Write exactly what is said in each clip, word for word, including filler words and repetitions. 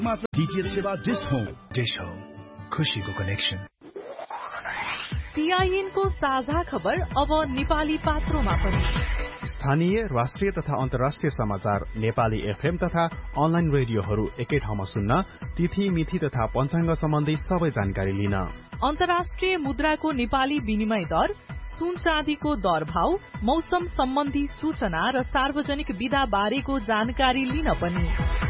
मात्र डीटीएच सेवा dish home. Dish home, खुशीको कनेक्सन। सीआईएन को साझा खबर अब नेपाली पात्रोमा पनि। स्थानीय, राष्ट्रिय तथा अन्तर्राष्ट्रिय समाचार नेपाली एफएम तथा अनलाइन रेडियोहरू एकै ठाउँमा सुन्न, तिथि मिथि तथा पञ्चाङ्ग सम्बन्धी सबै जानकारी लिन। अन्तर्राष्ट्रिय मुद्राको नेपाली विनिमय दर, सुन चाँदीको दर भाव, मौसम सम्बन्धी सूचना र सार्वजनिक विधा बारेको जानकारी लिन पनि।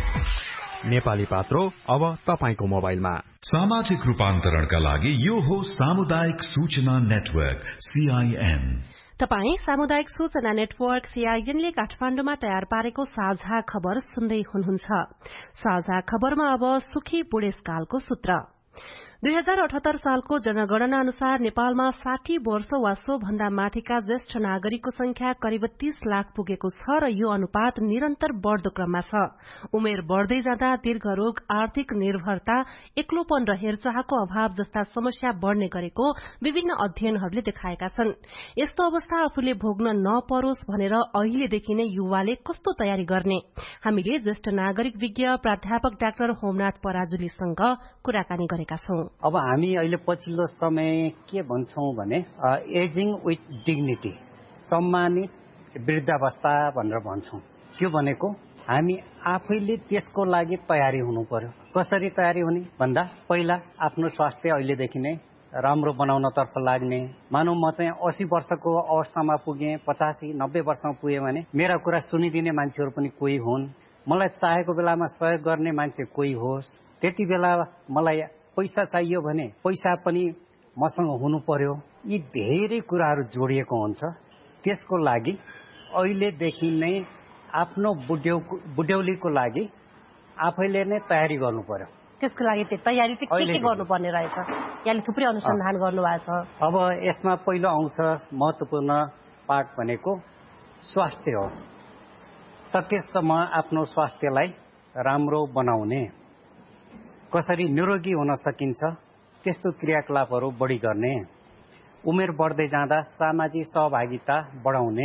नेपाली पात्रो अब तपाईको मोबाइलमा। सामाजिक रूपान्तरणका लागि यो हो सामुदायिक सूचना नेटवर्क सीआईएन। तपाई सामुदायिक सूचना नेटवर्क सीआईएनले काठमाण्डुमा तयार पारेको साझा खबर सुन्दै हुनुहुन्छ। साझा खबरमा अब सुखी बुढेसकालको सूत्र। दुई हजार अठहत्तर सालको जनगणना अनुसार नेपालमा साठी वर्ष वा सो भन्दा माथिका ज्येष्ठ नागरिकको संख्या करिब तीस लाख पुगेको छ र यो अनुपात निरन्तर बढ़दो क्रममा छ। उमेर बढ़दै जाँदा दीर्घरोग, आर्थिक निर्भरता, एक्लोपन र हेरचाहको अभाव जस्ता समस्या बढ़ने गरेको विभिन्न अध्ययनहरूले देखाएका छन्। यस्तो अवस्था आफूले भोग्न नपरोस् भनेर अहिलेदेखि नै युवाले कस्तो तयारी गर्ने? हामीले ज्येष्ठ नागरिक विज्ञ प्राध्यापक डाक्टर होमनाथ पराजुलीसँग कुराकानी गरेका छौं। अब हामी अहिले पछिल्लो समय के भन्छौं भने एजिङ विथ डिग्निटी, सम्मानित वृद्धावस्था भनेर भन्छौं। त्यो भनेको हामी आफैले त्यसको लागि तयारी हुनु पर्यो। कसरी तयारी हुने भन्दा पहिला आफ्नो स्वास्थ्य अहिलेदेखि नै राम्रो बनाउनतर्फ लाग्ने। मानौ म चाहिँ अस्सी वर्षको अवस्थामा पुगेँ, पचासी नब्बे वर्षमा पुगेँ भने मेरा कुरा सुनिदिने मान्छेहरू पनि कोही हुन्, मलाई चाहेको बेलामा सहयोग गर्ने मान्छे कोही होस्। त्यति बेला मलाई पैसा चाहियो भने पैसा पनि मसँग हुनु पर्यो। यी धेरै कुराहरू जोडिएको हुन्छ। त्यसको लागि अहिलेदेखि नै आफ्नो बुढ्यौ बुढ्यौलीको लागि आफैले नै तयारी गर्नु पर्यो। त्यसको लागि तयारी चाहिँ के के गर्नुपर्ने रहेछ? यहाँले थुप्रै अनुसन्धान गर्नुभएको छ। अब यसमा पहिलो आउँछ महत्त्वपूर्ण पाठ भनेको स्वास्थ्य हो। सकेसम्म आफ्नो स्वास्थ्यलाई राम्रो बनाउने, कसरी निरोगी हुन सकिन्छ त्यस्तो क्रियाकलापहरू बढी गर्ने, उमेर बढ्दै जाँदा सामाजिक सहभागिता बढाउने,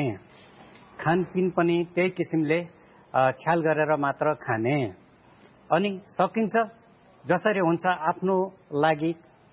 खानपिन पनि त्यही किसिमले ख्याल गरेर मात्र खाने, अनि सकिन्छ जसरी हुन्छ आफ्नो लागि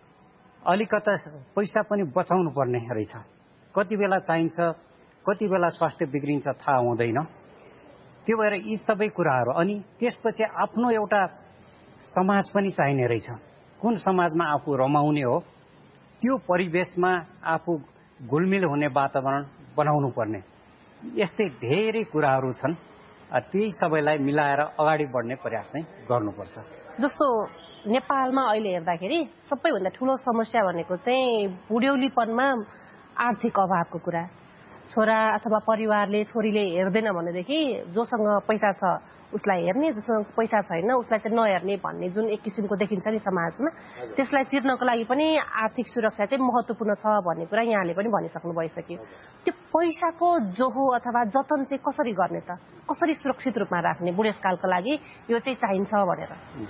अलिकता पैसा पनि बचाउनु पर्ने रहेछ। कति बेला चाहिन्छ, कति बेला स्वास्थ्य बिग्रिन्छ थाहा हुँदैन। त्यो भएर यी सबै कुराहरू, अनि त्यसपछि आफ्नो एउटा समाज पनि चाहिने रहेछ। कुन समाजमा आफू रमाउने हो, त्यो परिवेशमा आफू घुलमिल हुने वातावरण बनाउनु पर्ने। यस्तै धेरै कुराहरू छन्। त्यही सबैलाई मिलाएर अगाडि बढ्ने प्रयास चाहिँ गर्नुपर्छ। जस्तो नेपालमा अहिले हेर्दाखेरि सबैभन्दा ठूलो समस्या भनेको चाहिँ बुढ्यौलीपनमा आर्थिक अभावको कुरा। छोरा अथवा परिवारले छोरीले हेर्दैन भनेदेखि जोसँग पैसा छ उसलाई हेर्ने, जोसँग पैसा छैन उसलाई चाहिँ नहेर्ने भन्ने जुन एक किसिमको देखिन्छ नि समाजमा, त्यसलाई चिर्नको लागि पनि आर्थिक सुरक्षा चाहिँ महत्त्वपूर्ण छ भन्ने कुरा यहाँले पनि भनिसक्नु भइसक्यो। त्यो पैसाको जोहो अथवा जतन चाहिँ कसरी गर्ने त? कसरी सुरक्षित रूपमा राख्ने बुढेसकालको लागि यो चाहिँ चाहिन्छ भनेर?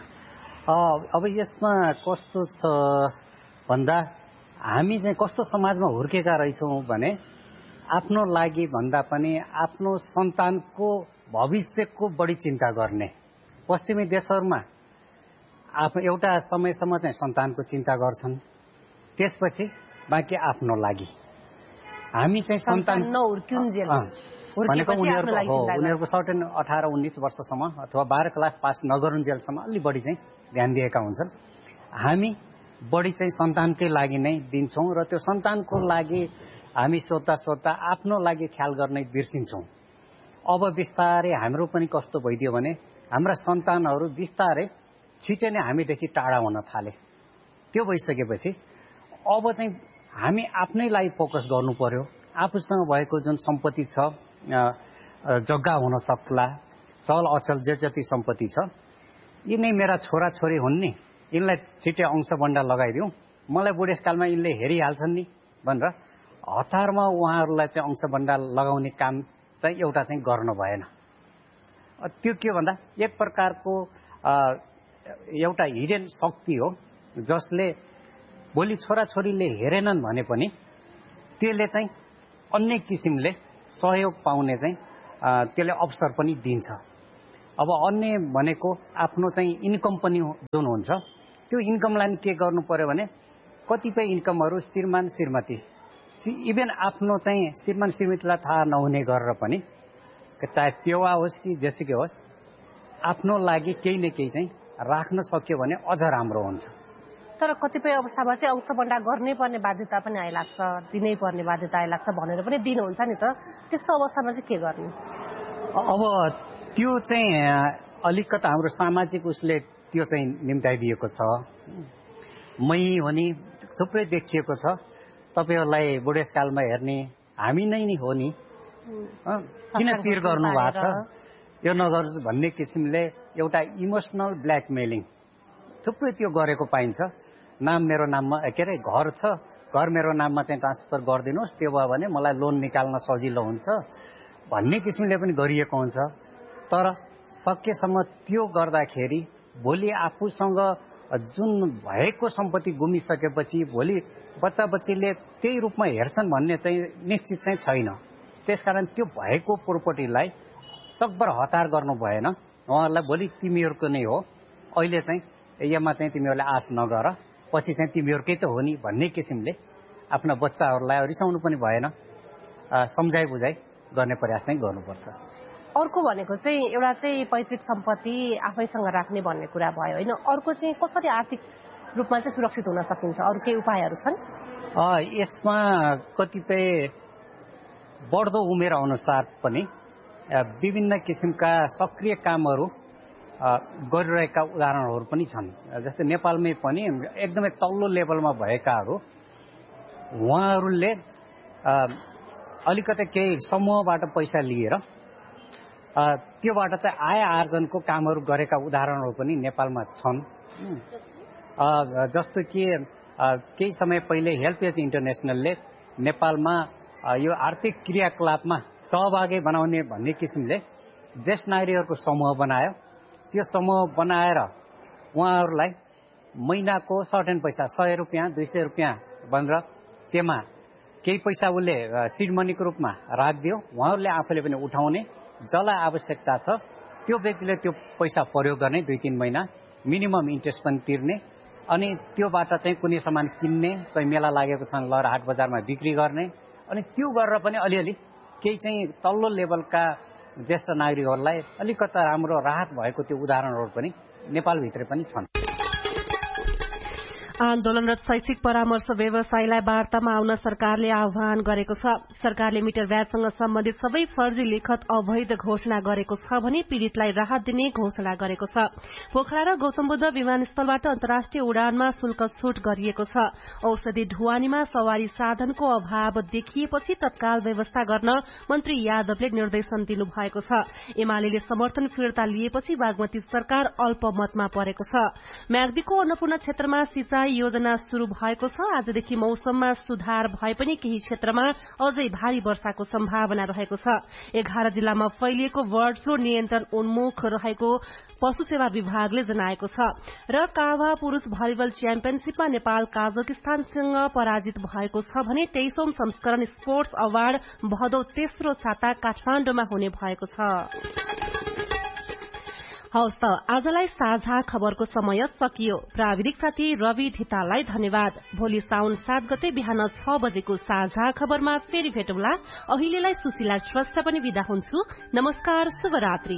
अब यसमा कस्तो छ भन्दा हामी चाहिँ कस्तो समाजमा हुर्केका रहेछौँ भने आफ्नो लागि भन्दा पनि आफ्नो सन्तानको भविष्यको बढी चिन्ता गर्ने। पश्चिमी देशहरूमा आफ्नो एउटा समयसम्म चाहिँ सन्तानको चिन्ता गर्छन्, त्यसपछि बाँकी आफ्नो लागि। हामी चाहिँ सन्तान नहुर्किउन्जेल भनेको उनीहरूको हो, उनीहरूको सर्टेन अठार उन्नाइस वर्षसम्म अथवा बाह्र क्लास पास नगरुन्जेलसम्म अलि बढी चाहिँ ध्यान दिएका हुन्छन्। हामी बढी चाहिँ सन्तानकै लागि नै दिन्छौँ र त्यो सन्तानको लागि हामी सोध्दा सोध्दा आफ्नो लागि ख्याल गर्ने बिर्सिन्छौँ। अब बिस्तारै हाम्रो पनि कस्तो भइदियो भने हाम्रा सन्तानहरू बिस्तारै छिटै नै हामीदेखि टाढा हुन थाले। त्यो भइसकेपछि अब चाहिँ हामी आफ्नै लागि फोकस गर्नु पर्यो। आफूसँग भएको जुन सम्पत्ति छ, जग्गा हुन सक्ला, चल अचल जे जति सम्पत्ति छ, यिनै मेरा छोराछोरी हुन् नि, यिनलाई छिटै अंशबन्डा लगाइदिउँ, मलाई बुढेसकालमा यिनले हेरिहाल्छन् नि भनेर हतारमा उहाँहरूलाई चाहिँ अंशबन्डा लगाउने काम चाहिँ एउटा चाहिँ गर्न भएन। त्यो के भन्दा एक प्रकारको एउटा हिडन शक्ति हो जसले भोलि छोराछोरीले हेरेनन् भने पनि त्यसले चाहिँ अन्य किसिमले सहयोग पाउने चाहिँ त्यसले अवसर पनि दिन्छ। अब अन्य भनेको आफ्नो चाहिँ इन्कम पनि जुन हुन्छ त्यो इन्कमलाई के गर्नु पर्यो भने कतिपय इन्कमहरू श्रीमान श्रीमती इभन आफ्नो चाहिँ श्रीमान श्रीमतीलाई थाहा नहुने गरेर पनि चाहे पेवा होस् कि जेसुकै होस् आफ्नो लागि केही न केही चाहिँ राख्न सक्यो भने अझ राम्रो हुन्छ। तर कतिपय अवस्थामा चाहिँ अंशबन्डा गर्नै पर्ने बाध्यता पनि आइलाग्छ, दिनै पर्ने बाध्यता आइलाग्छ भनेर पनि दिनुहुन्छ नि त, त्यस्तो अवस्थामा चाहिँ के गर्ने? अब त्यो चाहिँ अलिकति हाम्रो सामाजिक उसले त्यो चाहिँ निम्ताइदिएको छ। मै हो नि थुप्रै देखिएको छ, तपाईँहरूलाई बुढेसकालमा हेर्ने हामी नै नि हो नि, किन पिर गर्नु भएको छ यो नगर्छु भन्ने किसिमले एउटा इमोसनल ब्ल्याकमेलिङ थुप्रै त्यो गरेको पाइन्छ। नाम मेरो नाममा के अरे घर छ, घर मेरो नाममा चाहिँ ट्रान्सफर गरिदिनुहोस्, त्यो भयो भने मलाई लोन निकाल्न सजिलो हुन्छ भन्ने किसिमले पनि गरिएको हुन्छ। तर सकेसम्म त्यो गर्दाखेरि भोलि आफूसँग जुन भएको सम्पत्ति गुमिसकेपछि भोलि बच्चा बच्चीले त्यही रूपमा हेर्छन् भन्ने चाहिँ निश्चित चाहिँ छैन। त्यसकारण त्यो भएको प्रोपर्टीलाई सकभर हतार गर्नु भएन। उहाँहरूलाई भोलि तिमीहरूको नै हो, अहिले चाहिँ यसमा चाहिँ तिमीहरूले आश नगर, पछि चाहिँ तिमीहरूकै त हो नि भन्ने किसिमले आफ्ना बच्चाहरूलाई रिसाउनु पनि भएन, सम्झाइ बुझाइ गर्ने प्रयास चाहिँ गर्नुपर्छ। अर्को भनेको चाहिँ एउटा चाहिँ पैतृक सम्पत्ति आफैसँग राख्ने भन्ने कुरा भयो होइन, अर्को चाहिँ कसरी आर्थिक रूपमा चाहिँ सुरक्षित हुन सकिन्छ? अरू केही उपायहरू छन्? यसमा कतिपय बढ्दो उमेर अनुसार पनि विभिन्न किसिमका सक्रिय कामहरू गरिरहेका उदाहरणहरू पनि छन्। जस्तै नेपालमै पनि एकदमै तल्लो लेभलमा भएकाहरू उहाँहरूले अलिकति केही समूहबाट पैसा लिएर त्योबाट चाहिँ आय आर्जनको कामहरू गरेका उदाहरणहरू पनि नेपालमा छन्। जस्तो कि केही समय पहिले हेल्पेज इन्टरनेसनलले नेपालमा यो आर्थिक क्रियाकलापमा सहभागी बनाउने भन्ने किसिमले ज्येष्ठ नागरिकहरूको समूह बनायो। त्यो समूह बनाएर उहाँहरूलाई महिनाको सर्टेन पैसा सय रुपियाँ दुई सय रुपियाँ भनेर त्यसमा केही पैसा उसले सिड मनीको रूपमा राखिदियो, उहाँहरूले आफूले पनि उठाउने, जसलाई आवश्यकता छ त्यो व्यक्तिले त्यो पैसा प्रयोग गर्ने, दुई तिन महिना मिनिमम इन्ट्रेस्ट पनि तिर्ने, अनि त्योबाट चाहिँ कुनै सामान किन्ने, कोही मेला लागेको छ लहर हाट बजारमा बिक्री गर्ने, अनि त्यो गरेर पनि अलिअलि केही चाहिँ तल्लो लेभलका ज्येष्ठ नागरिकहरूलाई अलिकता राम्रो राहत भएको त्यो उदाहरणहरू पनि नेपालभित्र पनि छन्। आन्दोलनरत शैक्षिक परामर्श व्यवसायीलाई वार्तामा आउन सरकारले आह्वान गरेको छ। सरकारले मिटर ब्याजसँग सम्बन्धित सबै फर्जी लिखत अवैध घोषणा गरेको छ भने पीड़ितलाई राहत दिने घोषणा गरेको छ। पोखरा र गौतमबुद्ध विमानस्थलबाट अन्तर्राष्ट्रिय उडानमा शुल्क छूट गरिएको छ। औषधि ढुवानीमा सवारी साधनको अभाव देखिएपछि तत्काल व्यवस्था गर्न मन्त्री यादवले निर्देशन दिनुभएको छ। एमाले समर्थन फिर्ता लिएपछि बागमती सरकार अल्पमतमा परेको छ। म्याग्दीको अन्नपूर्ण क्षेत्रमा सिंचाई योजना शुरू भएको छ। आजदेखि मौसममा सुधार भए पनि केही क्षेत्रमा अझै भारी वर्षाको सम्भावना रहेको छ। एघार जिल्लामा फैलिएको बर्ड फ्लू नियन्त्रण उन्मुख रहेको पशु सेवा विभागले जनाएको छ। र काभा पुरूष भलिबल च्याम्पियनशीपमा नेपाल काजाकिस्तानसँग पराजित भएको छ भने तेइसौं संस्करण स्पोर्ट्स अवार्ड भदौ तेस्रो साता काठमाण्डुमा हुने भएको छ। हवस् त आजलाई साझा खबरको समय सकियो। प्राविधिक साथी रवि धिताललाई धन्यवाद। भोलि साउन सात गते बिहान छ बजेको साझा खबरमा फेरि भेटौँला। अहिलेलाई सुशीला श्रेष्ठ पनि विदा हुन्छु। नमस्कार, शुभरात्रि।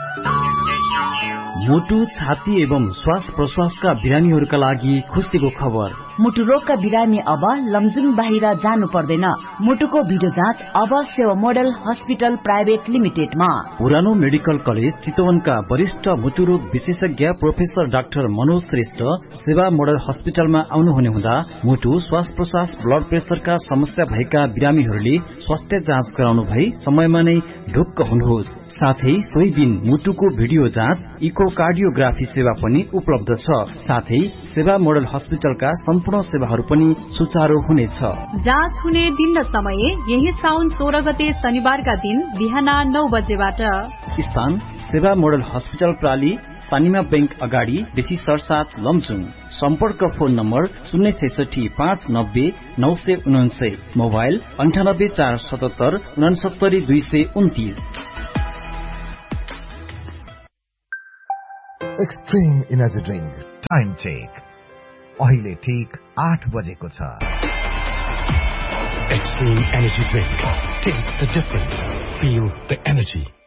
मुटु, छाती एवं श्वास प्रश्वासका बिरामीहरूका लागि खुशीको खबर। मुटु रोगका बिरामी अब लमजुङ बाहिर जानु पर्दैन। मुटुको भिडियो जाँच अब सेवा मोडल हस्पिटल प्राइभेट लिमिटेडमा। पुरानो मेडिकल कलेज चितवनका वरिष्ठ मुटु रोग विशेषज्ञ प्रोफेसर डाक्टर मनोज श्रेष्ठ सेवा मोडल हस्पिटलमा आउनुहुने हुँदा मुटु, श्वास प्रश्वास, ब्लड प्रेसरका समस्या भएका बिरामीहरूले स्वास्थ्य जाँच गराउनु भई समयमा नै ढुक्क हुनुहोस्। साथै सोही दिन मुटुको भिडियो जाँच, इकोकार्डियोग्राफी सेवा पनि उपलब्ध छ। साथै सेवा मोडल हस्पिटलका सम्पूर्ण सेवाहरू पनि सुचारू हुनेछ। जाँच हुने दिन र समय यही साउन सोह्र गते शनिबारका दिन बिहान नौ बजेबाट। स्थान सेवा मोडल हस्पिटल प्राली, सानिमा बैंक अगाडि, बेसी सरसात, लमजुङ। सम्पर्क फोन नम्बर शून्य छैसठी पाँच नब्बे नौ सय उनान्सय, मोबाइल अन्ठानब्बे चार सतहत्तर उनासत्तरी दुई सय उन्तिस। Extreme energy drink. Time check अहिले ठीक आठ बजेको छ। Extreme energy drink. Taste the difference. Feel the energy.